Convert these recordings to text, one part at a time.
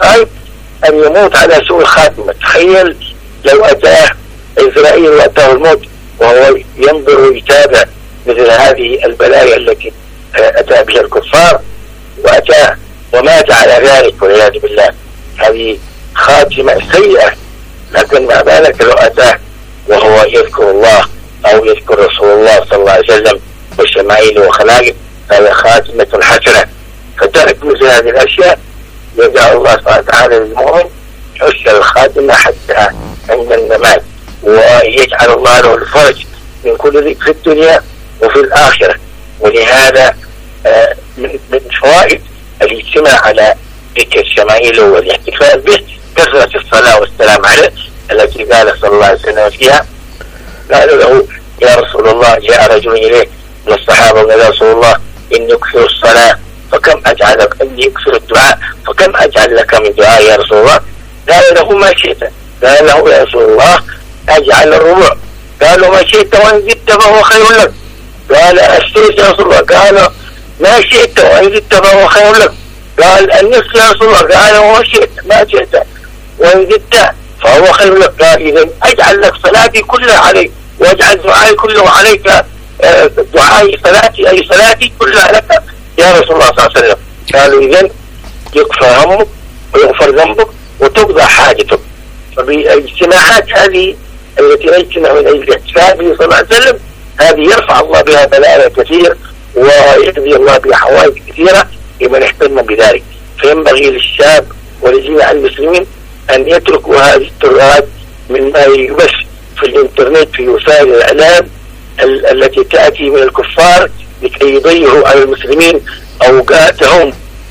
المصائب أن يموت على سوء الخاتمة. تخيل لو أتاه إسرائيل وأتاه الموت وهو ينظر ويتابع مثل هذه البلايا التي أتى بها الكفار وأتى ومات على ذلك والعياذ بالله، هذه خاتمة سيئة. لكن ما بالك لو أتاه وهو يذكر الله أو يذكر رسول الله صلى الله عليه وسلم وشمائله وخلاقه، هذا خاتمة حسنة. فترك مثل هذه الأشياء يجعل الله سبحانه وتعالى للمؤمن حسن الخاتمة حتى عند الممات، ويجعل الله له الفرج من كل ذكر في الدنيا وفي الآخرة. ولهذا من فوائد الاجتماع على ذكر شمائله والاحتفال به كثرة الصلاة والسلام عليه التي قال صلى الله عليه وسلم فيها. قالوا له يا رسول الله، جاء رجل إليه من الصحابة وقال يا رسول الله إن يكثر الصلاة فكم أجعل لك، إن يكثر الدعاء فكم أجعل لك من دعاء يا رسول الله؟ قال له ما شئت. قال له يا رسول الله أجعل الربع. قال له ما شئت وإن زدت فهو خير لك. قال الثلث يا رسول الله. قال ما شئت وإن زدت فهو خير لك. قال النصف يا رسول الله. قال وما شئت ما شئت وإن زدت فهو خير لك. قال إذن أجعل لك صلاتي كلها عليك واجعل دعائي كله عليك، دعائي صلاتي أي صلاتي كلها لك يا رسول الله صلى الله عليه وسلم. قالوا إذن يكفى همك ويغفر ذنبك وتقضى حاجتك. فبالاجتماعات هذه التي نجتمع من أجل الاحتفال به صلى الله عليه وسلم، هذه يرفع الله بها بلاء كثير ويقضي الله بها حوائج كثيرة لمن اهتم بذلك. فينبغي للشاب ولجميع المسلمين أن يتركوا هذه الترغات مما يبث في الانترنت في وسائل الإعلام التي تأتي من الكفار لكي يضيعوا على المسلمين أوقاتهم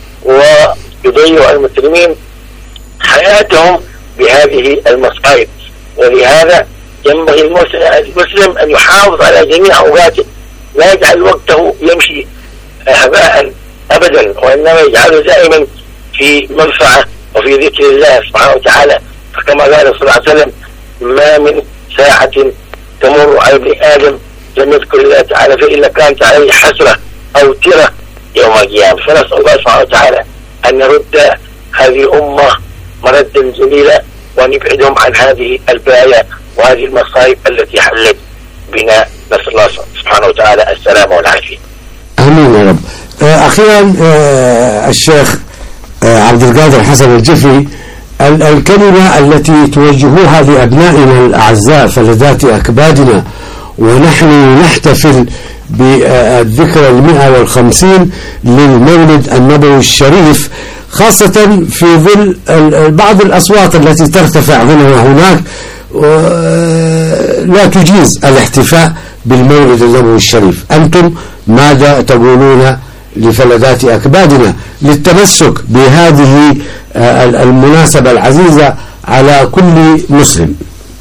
ويضيعوا على المسلمين حياتهم بهذه المصائب. ولهذا ينبغي المسلم أن يحافظ على جميع أوقاته، لا يجعل وقته يمشي هباء أبدا، وإنما يجعله دائما في منفعة وفي ذكر الله سبحانه وتعالى. فكما قال صلى الله عليه وسلم ما من ساعة تمر على ابن آدم لم يذكر الله تعالى فإلا كانت عليه حسرة أو ترة يوم القيامة. فنسأل الله سبحانه وتعالى أن يرد هذه الأمة مردا جميلا وأن يبعدهم عن هذه البلايا وهذه المصائب التي حلت بنا. نسأل الله سبحانه وتعالى السلامة والعافية. آمين يا رب. أخيرا الشيخ عبد القادر حسن الجفري، الكلمة التي توجهوها لأبنائنا الأعزاء فلذات أكبادنا ونحن نحتفل بالذكرى 150 للمولد النبوي الشريف، خاصة في ظل بعض الأصوات التي ترتفع هنا وهناك لا تجيز الاحتفاء بالمولد النبوي الشريف، أنتم ماذا تقولون لفلذات أكبادنا للتمسك بهذه المناسبة العزيزة على كل مسلم؟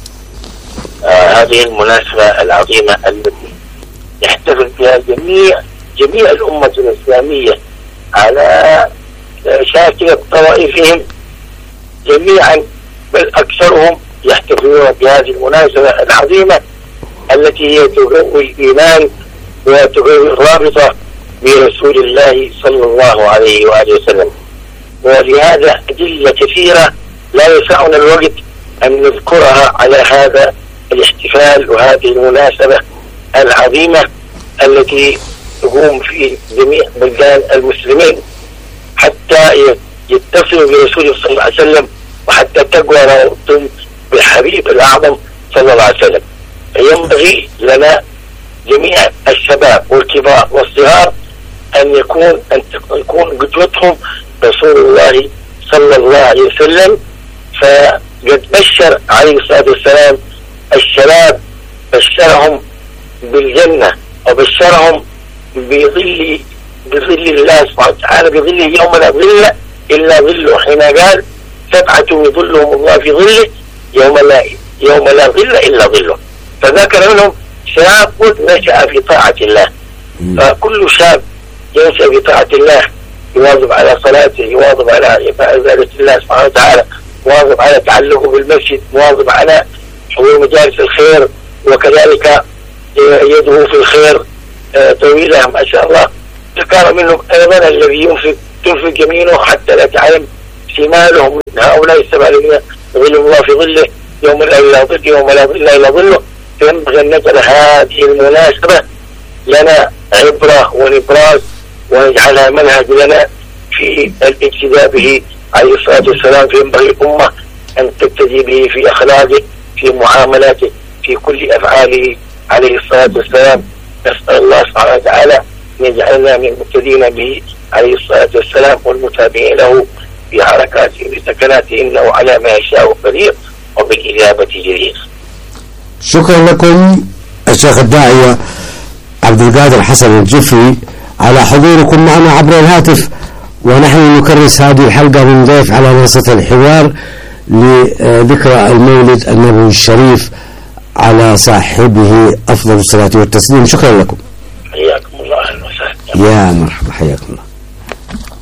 هذه المناسبة العظيمة التي يحتفل بها جميع الأمة الإسلامية على شاكلة طوائفهم جميعا، بل أكثرهم يحتفلون بهذه المناسبة العظيمة التي هي تقوي الإيمان وتقوي الرابطة برسول الله صلى الله عليه وآله وسلم. ولهذا أدلة كثيرة لا يسعنا الوقت أن نذكرها على هذا الاحتفال وهذه المناسبة العظيمة التي تقوم في جميع بلدان المسلمين حتى يتصلوا برسول صلى الله عليه وسلم وحتى تقوى رغبتهم بالحبيب الأعظم صلى الله عليه وسلم. ينبغي لنا جميع الشباب والكبار والصغار أن يكون قدوتهم رسول الله صلى الله عليه وسلم. فقد بشر عليه الصلاة والسلام الشباب، بشرهم بالجنة وبشرهم بظل الله سبحانه وتعالى، بظله يوم لا ظل إلا ظله، حين قال 7 يظلهم الله في ظله يوم لا ظل إلا ظله. فذكر منهم شاب نشأ في طاعة الله. فكل شاب ينشأ في طاعة الله يواظب على صلاته، يواظب على عبادة الله سبحانه وتعالى، يواظب على تعلقه بالمسجد، يواظب على حضور مجالس الخير، وكذلك يدعو في الخير طويلة ما شاء الله. ذكر منهم أيضا الذي تنفق يمينه حتى لا تعلم سمالهم من هؤلاء السبع الذين يظل الله في ظله يوم لا إلا ظله يوم لا ظل إلا ظله. فينبغي أن نجعل هذه المناسبة لنا عبرة ونبراس ونجعلها منهج لنا في الاقتداء به عليه الصلاة والسلام. فينبغي الأمة أن تقتدي به في أخلاقه، في معاملاته، في كل أفعاله عليه الصلاة والسلام. نسأل الله سبحانه وتعالى أن يجعلنا من المقتدين به عليه الصلاة والسلام والمتابعين له في حركاته وسكناته، إنه على ما يشاء قدير وبالإجابة جدير. شكرا لكم الشيخ الداعية عبد القادر حسن الجفري على حضوركم معنا عبر الهاتف، ونحن نكرس هذه الحلقة من ضيف على منصة الحوار لذكرى المولد النبوي الشريف على صاحبه أفضل الصلاة والتسليم. شكرا لكم. حياكم الله. يا مرحبا، حياكم الله.